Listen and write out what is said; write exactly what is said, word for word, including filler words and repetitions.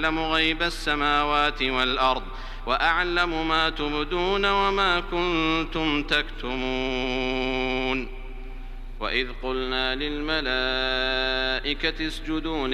يعلم غيب السماوات والأرض وأعلم ما تبدون وما كنتم تكتمون. وإذ قلنا للملائكة اسجدوا